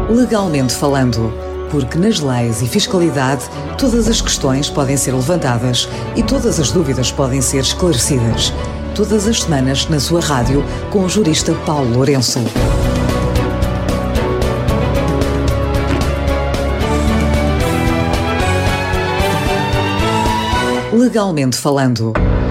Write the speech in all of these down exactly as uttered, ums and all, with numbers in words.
Legalmente falando, porque nas leis e fiscalidade todas as questões podem ser levantadas e todas as dúvidas podem ser esclarecidas. Todas as semanas na sua rádio com o jurista Paulo Lourenço. Legalmente falando.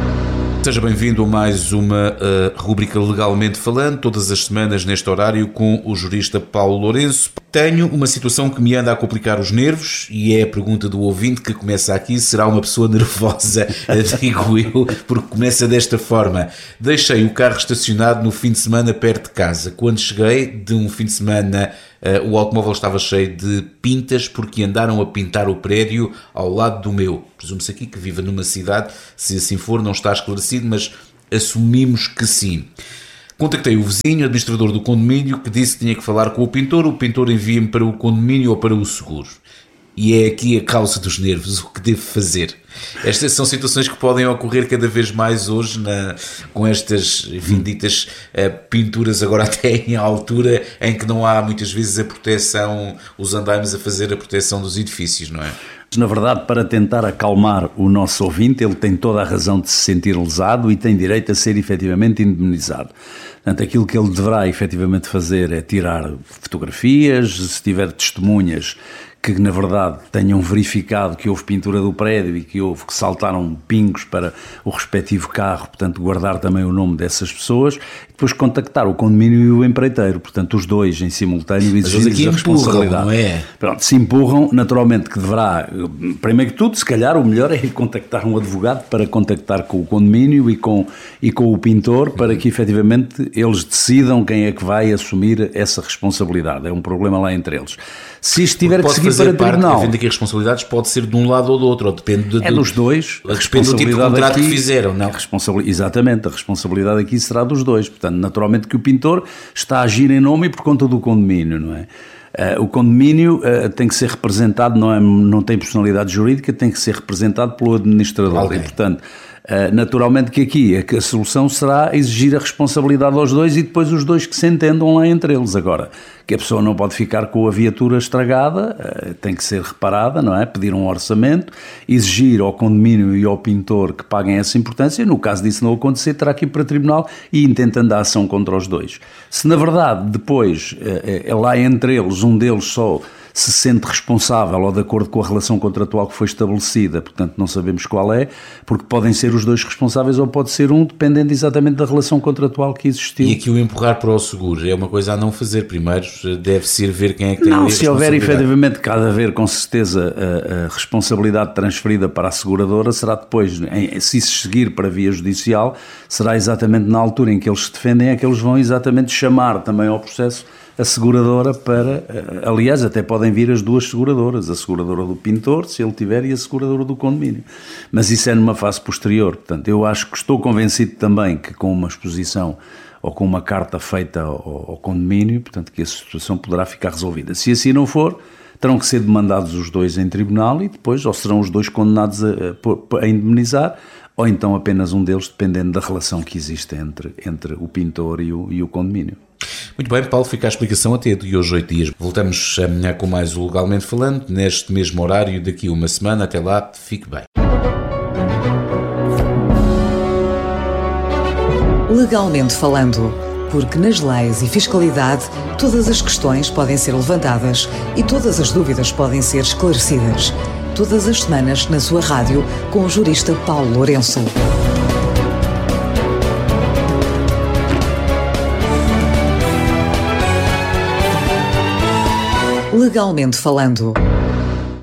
Seja bem-vindo a mais uma uh, rubrica Legalmente Falando, todas as semanas neste horário com o jurista Paulo Lourenço. Tenho uma situação que me anda a complicar os nervos e é a pergunta do ouvinte que começa aqui. Será uma pessoa nervosa, digo eu, porque começa desta forma. Deixei o carro estacionado no fim de semana perto de casa. Quando cheguei de um fim de semana, uh, o automóvel estava cheio de pintas porque andaram a pintar o prédio ao lado do meu. Presume-se aqui que viva numa cidade, se assim for não está esclarecido, mas assumimos que sim. Contactei o vizinho, administrador do condomínio, que disse que tinha que falar com o pintor. O pintor envia-me para o condomínio ou para o seguro. E é aqui a causa dos nervos, o que devo fazer? Estas são situações que podem ocorrer cada vez mais hoje na, com estas vinditas uh, pinturas, agora até em altura em que não há muitas vezes a proteção, os andaimes a fazer a proteção dos edifícios, não é? Na verdade, para tentar acalmar o nosso ouvinte, ele tem toda a razão de se sentir lesado e tem direito a ser efetivamente indemnizado. Portanto, aquilo que ele deverá efetivamente fazer é tirar fotografias, se tiver testemunhas que na verdade tenham verificado que houve pintura do prédio e que houve que saltaram pingos para o respectivo carro, portanto guardar também o nome dessas pessoas e depois contactar o condomínio e o empreiteiro, portanto os dois em simultâneo exigir a responsabilidade. Não é? Pronto, se empurram, naturalmente que deverá, primeiro que tudo, se calhar o melhor é contactar um advogado para contactar com o condomínio e com, e com o pintor para uhum. que efetivamente eles decidam quem é que vai assumir essa responsabilidade. É um problema lá entre eles. Se isto tiver que seguir para tribunal... Havendo aqui responsabilidades pode ser de um lado ou do outro, ou depende de, é dos dois. A depende do tipo de contrato aqui, que fizeram, não? Responsabilidade, exatamente, a responsabilidade aqui será dos dois. Portanto, naturalmente que o pintor está a agir em nome e por conta do condomínio, não é? Uh, o condomínio uh, tem que ser representado, não, é, não tem personalidade jurídica, tem que ser representado pelo administrador. Alguém. E, portanto, uh, naturalmente que aqui a, a solução será exigir a responsabilidade aos dois e depois os dois que se entendam lá entre eles. Agora, que a pessoa não pode ficar com a viatura estragada, uh, tem que ser reparada, não é? Pedir um orçamento, exigir ao condomínio e ao pintor que paguem essa importância. No caso disso não acontecer, terá que ir para tribunal e intentando a ação contra os dois. Se na verdade depois uh, é lá entre eles um deles só se sente responsável ou de acordo com a relação contratual que foi estabelecida, portanto não sabemos qual é, porque podem ser os dois responsáveis ou pode ser um, dependendo exatamente da relação contratual que existiu. E aqui o empurrar para o seguro é uma coisa a não fazer. Primeiro deve-se ir ver quem é que tem não, a se houver efetivamente que há de haver com certeza a, a responsabilidade transferida para a seguradora, será depois, em, se isso seguir para via judicial, será exatamente na altura em que eles se defendem é que eles vão exatamente chamar também ao processo a seguradora para, aliás, até podem vir as duas seguradoras, a seguradora do pintor, se ele tiver, e a seguradora do condomínio. Mas isso é numa fase posterior. Portanto, eu acho que estou convencido também que com uma exposição ou com uma carta feita ao, ao condomínio, portanto, que a situação poderá ficar resolvida. Se assim não for, terão que ser demandados os dois em tribunal e depois ou serão os dois condenados a, a, a indemnizar, ou então apenas um deles, dependendo da relação que existe entre, entre o pintor e o, e o condomínio. Muito bem, Paulo, fica a explicação a ter e hoje oito dias. Voltamos amanhã com mais o Legalmente Falando, neste mesmo horário, daqui a uma semana. Até lá, fique bem. Legalmente falando, porque nas leis e fiscalidade todas as questões podem ser levantadas e todas as dúvidas podem ser esclarecidas. Todas as semanas na sua rádio com o jurista Paulo Lourenço. Legalmente falando.